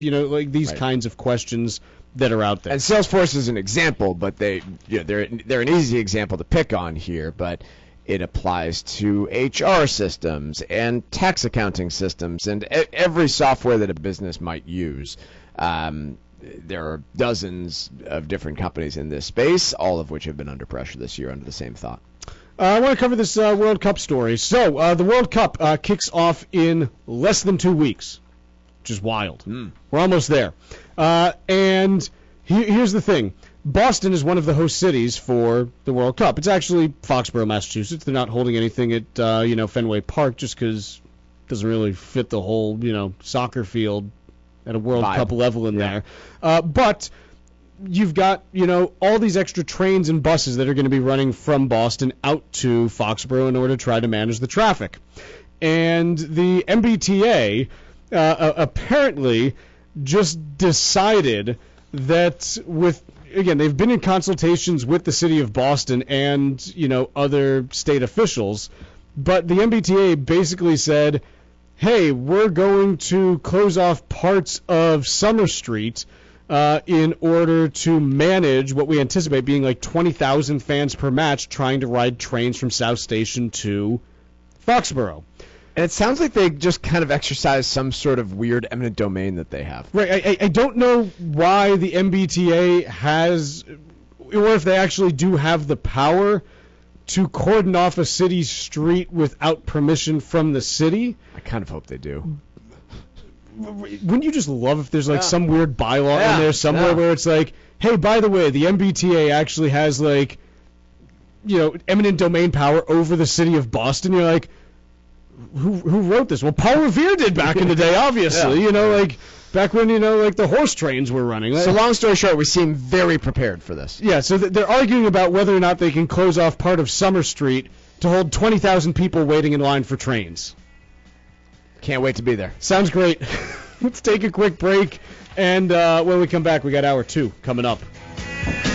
like these Right. kinds of questions that are out there. And Salesforce is an example, but they're an easy example to pick on here, but it applies to HR systems and tax accounting systems and every software that a business might use. There are dozens of different companies in this space, all of which have been under pressure this year under the same thought. I want to cover this World Cup story. So the World Cup kicks off in less than 2 weeks, which is wild. We're almost there. And here's the thing. Boston is one of the host cities for the World Cup. It's actually Foxborough, Massachusetts. They're not holding anything at Fenway Park just because it doesn't really fit the whole soccer field at a World Cup level in there. But you've got all these extra trains and buses that are going to be running from Boston out to Foxborough in order to try to manage the traffic. And the MBTA apparently just decided that they've been in consultations with the city of Boston and, other state officials, but the MBTA basically said, hey, we're going to close off parts of Summer Street in order to manage what we anticipate being like 20,000 fans per match trying to ride trains from South Station to Foxborough. And it sounds like they just kind of exercise some sort of weird eminent domain that they have. Right. I don't know why the MBTA has, or if they actually do have the power to cordon off a city street without permission from the city. I kind of hope they do. Wouldn't you just love if there's some weird bylaw in there somewhere where it's like, hey, by the way, the MBTA actually has eminent domain power over the city of Boston. You're like, who wrote this? Well, Paul Revere did back in the day, obviously. Back when the horse trains were running. So long story short, we seem very prepared for this. Yeah. So they're arguing about whether or not they can close off part of Summer Street to hold 20,000 people waiting in line for trains. Can't wait to be there. Sounds great. Let's take a quick break, and when we come back, we got hour 2 coming up.